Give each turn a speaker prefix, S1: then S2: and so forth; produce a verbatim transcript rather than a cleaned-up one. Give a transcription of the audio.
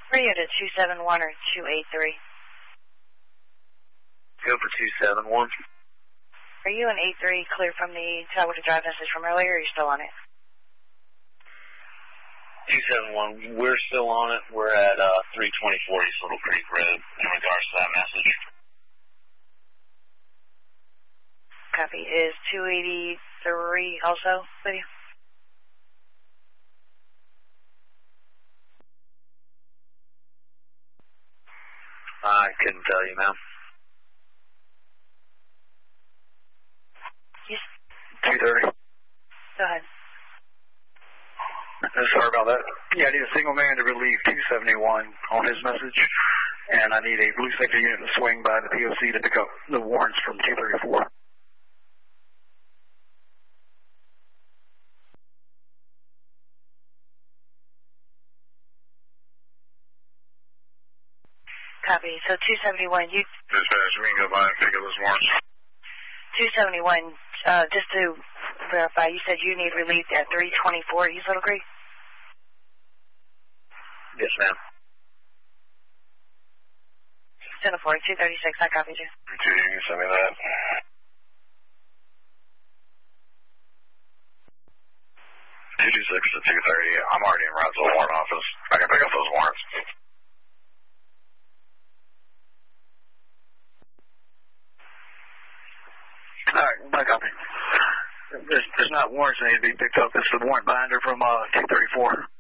S1: Are you to two seven one or two eight three?
S2: Go for two seven one.
S1: Are you an eight three clear from the tower to drive message from earlier, or are you still on it?
S2: two seven one, we're still on it. We're at uh, three twenty-four East Little Creek Road in regards to that message.
S1: Copy. Is two eighty-three also with you?
S2: I couldn't tell you, ma'am.
S1: Yes.
S2: two thirty.
S1: Go ahead.
S2: Sorry about that. Yeah, I need a single man to relieve two seventy-one on his message, and I need a blue sector unit to swing by the P O C to pick up the warrants from two thirty-four.
S1: Copy. So two seventy-one, you...
S2: Dispatch, we can go by and pick up those warrants.
S1: two seventy-one, uh, just to verify, you said you need relief at three twenty-four East Little Creek?
S2: Yes, ma'am.
S1: ten four, two thirty-six, I copied you.
S2: two, you can send me that. two twenty-six to two thirty, I'm already in route to the warrant office. I can pick up those warrants. Alright, I copy. There's, there's not warrants that need to be picked up. It's the warrant binder from uh, two thirty-four.